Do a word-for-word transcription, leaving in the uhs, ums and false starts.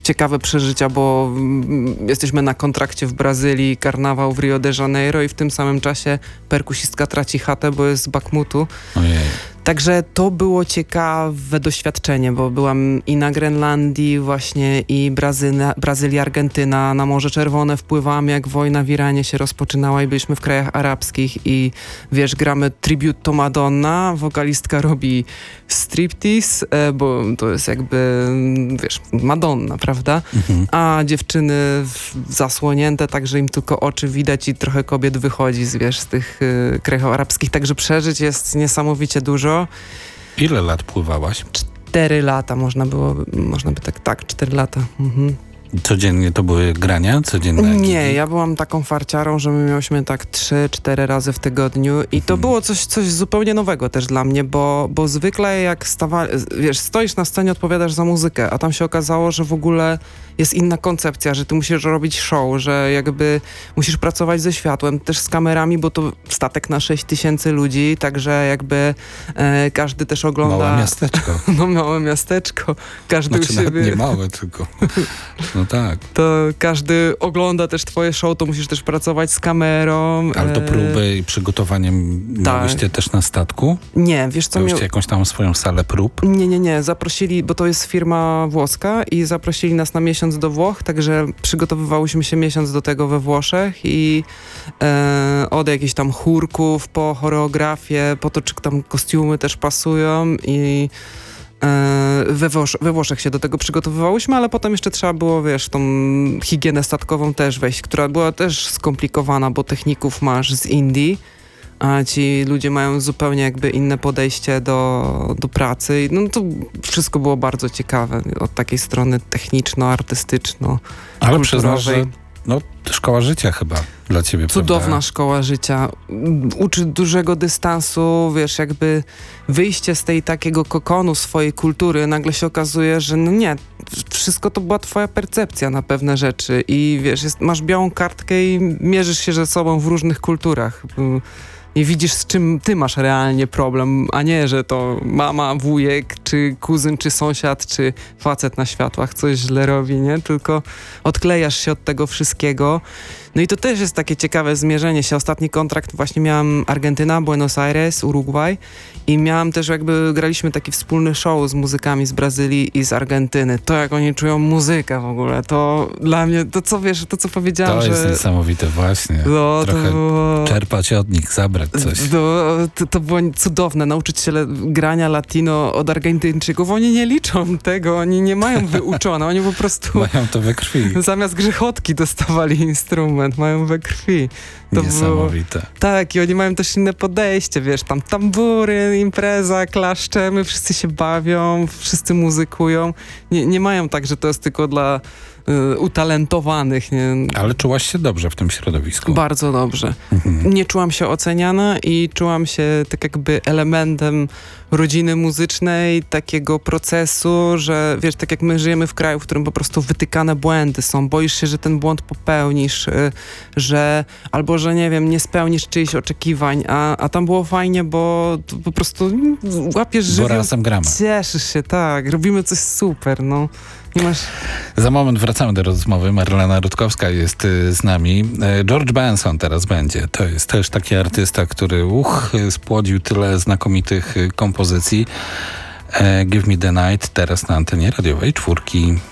ciekawe przeżycia, bo mm, jesteśmy na kontrakcie w Brazylii, karnawał w Rio de Janeiro i w tym samym czasie perkusistka traci chatę, bo jest z Bakhmutu. Ojej. Także to było ciekawe doświadczenie, bo byłam i na Grenlandii właśnie, i Brazylia, Brazylia, Argentyna, na Morze Czerwone wpływałam, jak wojna w Iranie się rozpoczynała i byliśmy w krajach arabskich i wiesz, gramy tribute to Madonna, wokalistka robi striptease, e, bo to jest jakby, wiesz, Madonna, prawda? Mhm. A dziewczyny w, zasłonięte, tak, że im tylko oczy widać i trochę kobiet wychodzi z, wiesz, z tych y, krajów arabskich, także przeżyć jest niesamowicie dużo. Ile lat pływałaś? Cztery lata można było, można by tak, tak, cztery lata. Mhm. Codziennie to były grania? Codzienne Nie, gigi? ja byłam taką farciarą, że my miałyśmy tak trzy, cztery razy w tygodniu i to Mhm. było coś, coś zupełnie nowego też dla mnie, bo, bo zwykle jak stawa, wiesz, stoisz na scenie, odpowiadasz za muzykę, a tam się okazało, że w ogóle jest inna koncepcja, że ty musisz robić show, że jakby musisz pracować ze światłem, też z kamerami, bo to statek na sześć tysięcy ludzi, także jakby e, każdy też ogląda... Małe miasteczko. No małe miasteczko. Każdy Znaczy u nawet siebie... nie małe, tylko... No tak. To każdy ogląda też twoje show, to musisz też pracować z kamerą. Ale do e, próby i przygotowaniem miałyście też na statku? Nie, wiesz co... Miałyście Miał... jakąś tam swoją salę prób? Nie, nie, nie. Zaprosili, bo to jest firma włoska i zaprosili nas na miesiąc do Włoch, także przygotowywałyśmy się miesiąc do tego we Włoszech i e, od jakichś tam chórków po choreografię, po to, czy tam kostiumy też pasują i e, we, Włosz we Włoszech się do tego przygotowywałyśmy, ale potem jeszcze trzeba było, wiesz, tą higienę statkową też wejść, która była też skomplikowana, bo techników masz z Indii, a ci ludzie mają zupełnie jakby inne podejście do, do pracy. No to wszystko było bardzo ciekawe od takiej strony techniczno-artystyczno. Ale przyznasz, że no, szkoła życia chyba dla ciebie, Cudowna prawda? szkoła życia. Uczy dużego dystansu, wiesz, jakby wyjście z tej takiego kokonu swojej kultury, nagle się okazuje, że no nie, wszystko to była twoja percepcja na pewne rzeczy i wiesz, jest, masz białą kartkę i mierzysz się ze sobą w różnych kulturach. I widzisz, z czym ty masz realnie problem, a nie, że to mama, wujek, czy kuzyn, czy sąsiad, czy facet na światłach coś źle robi, nie? Tylko odklejasz się od tego wszystkiego. No i to też jest takie ciekawe zmierzenie się. Ostatni kontrakt właśnie miałam Argentyna, Buenos Aires, Urugwaj i miałam też jakby, graliśmy taki wspólny show z muzykami z Brazylii i z Argentyny. To jak oni czują muzykę w ogóle, to dla mnie, to co wiesz, to co powiedziałam, to że... To jest niesamowite właśnie. No, Trochę to było... czerpać od nich, zabrać coś. No, to, to było cudowne. Nauczyć się le- grania latino od Argentyńczyków. Oni nie liczą tego, oni nie mają wyuczone, oni po prostu... Mają to we krwi. Zamiast grzechotki dostawali instrument, mają we krwi. To Niesamowite. Było, tak, i oni mają też inne podejście, wiesz, tam tambury, impreza, klaszczemy, wszyscy się bawią, wszyscy muzykują. Nie, nie mają tak, że to jest tylko dla y, utalentowanych. Nie? Ale czułaś się dobrze w tym środowisku? Bardzo dobrze. Mhm. Nie czułam się oceniana i czułam się tak jakby elementem rodziny muzycznej, takiego procesu, że wiesz, tak jak my żyjemy w kraju, w którym po prostu wytykane błędy są, boisz się, że ten błąd popełnisz, y, że albo, że nie wiem, nie spełnisz czyichś oczekiwań, a, a tam było fajnie, bo po prostu łapiesz żywioł, Bo razem gramy. cieszysz się, tak, robimy coś super, no. Nie masz... Za moment wracamy do rozmowy. Marlena Rutkowska jest y, z nami. Y, George Benson teraz będzie. To jest też taki artysta, który uch, spłodził tyle znakomitych y, kompozycji. Y, Give Me the Night teraz na antenie radiowej czwórki.